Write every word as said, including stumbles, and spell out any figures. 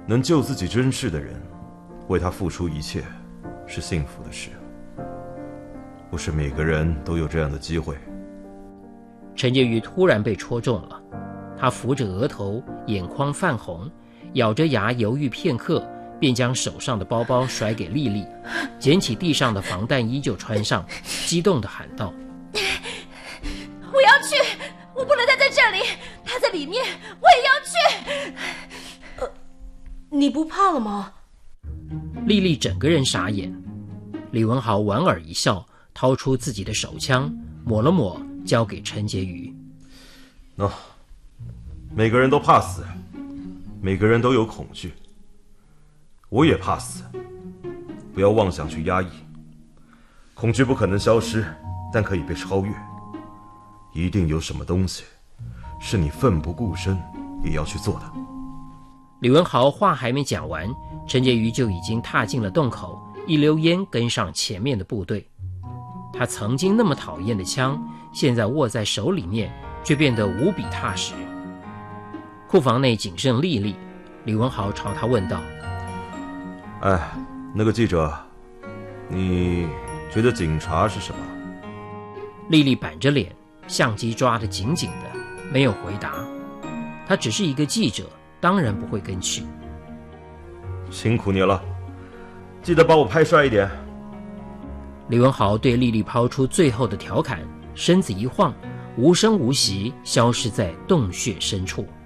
能救自己珍视的人，为他付出一切，是幸福的事。不是每个人都有这样的机会。 陈洁瑜突然被戳中了，他扶着额头，眼眶泛红，咬着牙犹豫片刻，便将手上的包包甩给丽丽，捡起地上的防弹衣就穿上，激动地喊道： 我要去，我不能待在这里，他在里面，我也要去。呃，你不怕了吗？ 丽丽整个人傻眼。李文豪莞尔一笑，掏出自己的手枪，抹了抹，交给陈洁瑜。 喏、哦，每个人都怕死，每个人都有恐惧。我也怕死，不要妄想去压抑。恐惧不可能消失，但可以被超越。一定有什么东西，是你奋不顾身也要去做的。 李文豪话还没讲完，陈洁瑜就已经踏进了洞口，一溜烟跟上前面的部队。他曾经那么讨厌的枪，现在握在手里面，却变得无比踏实。库房内仅剩丽丽，李文豪朝他问道： 哎，那个记者，你觉得警察是什么？ 丽丽板着脸，相机抓得紧紧的，没有回答。她只是一个记者，当然不会跟去。 辛苦你了，记得把我拍帅一点。 李文豪对丽丽抛出最后的调侃，身子一晃，无声无息消失在洞穴深处。